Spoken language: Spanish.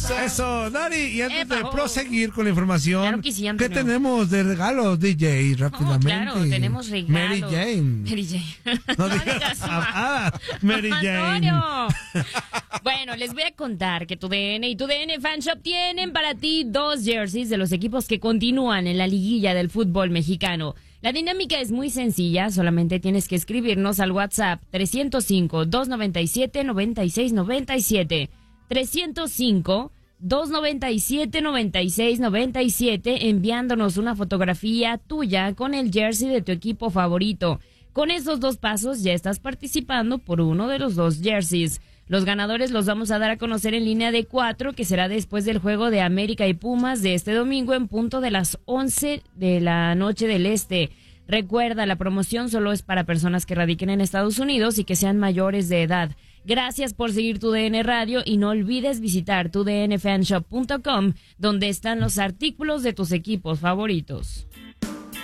Eso, Dari, y antes de Epa, proseguir con la información, Claro que sí, ¿qué Antonio. tenemos de regalos, DJ? Rápidamente. Claro, tenemos regalos. Mary Jane. Mary Jane. No No digas digas Mary Jane. Antonio. Bueno, les voy a contar que TUDN y TUDN Fan Shop tienen para ti 2 jerseys de los equipos que continúan en la liguilla del fútbol mexicano. La dinámica es muy sencilla, solamente tienes que escribirnos al WhatsApp 305-297-9697. 305-297-9697, enviándonos una fotografía tuya con el jersey de tu equipo favorito. Con esos 2 pasos ya estás participando por uno de los 2 jerseys. Los ganadores los vamos a dar a conocer en línea de 4, que será después del juego de América y Pumas de este domingo en punto de las 11 de la noche del este. Recuerda, la promoción solo es para personas que radiquen en Estados Unidos y que sean mayores de edad. Gracias por seguir TUDN Radio y no olvides visitar tudnfanshop.com, donde están los artículos de tus equipos favoritos.